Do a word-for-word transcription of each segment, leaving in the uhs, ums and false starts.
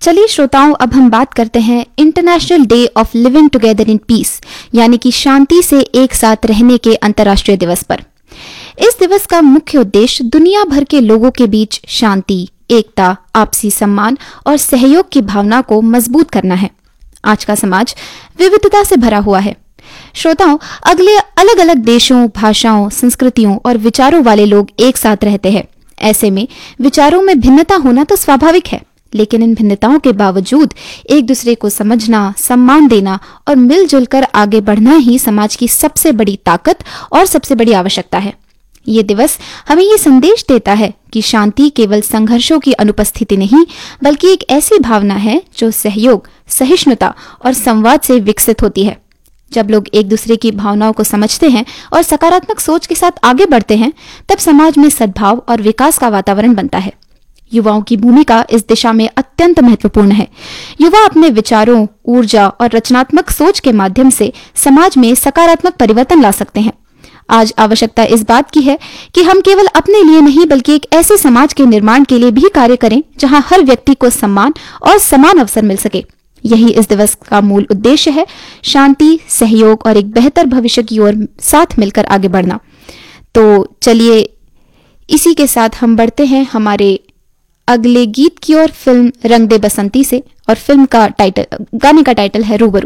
चलिए श्रोताओं, अब हम बात करते हैं international day of living together in peace, यानी कि शांति से एक साथ रहने के अंतर्राष्ट्रीय दिवस पर। इस दिवस का मुख्य उद्देश्य दुनिया भर के लोगों के बीच शांति, एकता, आपसी सम्मान और सहयोग की भावना को मजबूत करना है। आज का समाज विविधता से भरा हुआ है। श्रोताओं, अगले अलग अलग देशों, भाषाओं, संस्कृतियों और विचारों वाले लोग एक साथ रहते हैं। ऐसे में विचारों में भिन्नता होना तो स्वाभाविक है, लेकिन इन भिन्नताओं के बावजूद एक दूसरे को समझना, सम्मान देना और मिलजुल कर आगे बढ़ना ही समाज की सबसे बड़ी ताकत और सबसे बड़ी आवश्यकता है। ये दिवस हमें ये संदेश देता है कि शांति केवल संघर्षों की अनुपस्थिति नहीं, बल्कि एक ऐसी भावना है जो सहयोग, सहिष्णुता और संवाद से विकसित होती है। जब लोग एक दूसरे की भावनाओं को समझते हैं और सकारात्मक सोच के साथ आगे बढ़ते हैं, तब समाज में सद्भाव और विकास का वातावरण बनता है। युवाओं की भूमिका इस दिशा में अत्यंत महत्वपूर्ण है। युवा अपने विचारों, ऊर्जा और रचनात्मक सोच के माध्यम से समाज में सकारात्मक परिवर्तन ला सकते हैं। आज आवश्यकता इस बात की है कि हम केवल अपने लिए नहीं, बल्कि एक ऐसे समाज के निर्माण के लिए भी कार्य करें जहां हर व्यक्ति को सम्मान और समान अवसर मिल सके। यही इस दिवस का मूल उद्देश्य है, शांति, सहयोग और एक बेहतर भविष्य की ओर साथ मिलकर आगे बढ़ना। तो चलिए इसी के साथ हम बढ़ते हैं हमारे अगले गीत की ओर, फिल्म रंग दे बसंती से, और फिल्म का टाइटल, गाने का टाइटल है रूबरू।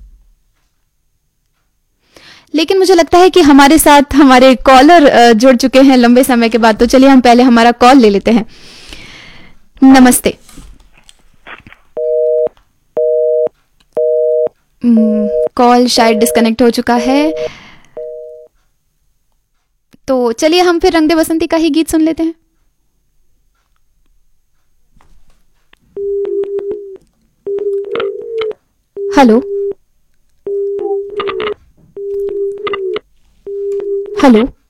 लेकिन मुझे लगता है कि हमारे साथ हमारे कॉलर जुड़ चुके हैं लंबे समय के बाद, तो चलिए हम पहले हमारा कॉल ले लेते हैं। नमस्ते। कॉल शायद डिस्कनेक्ट हो चुका है, तो चलिए हम फिर रंग दे बसंती का ही गीत सुन लेते हैं। Hello hello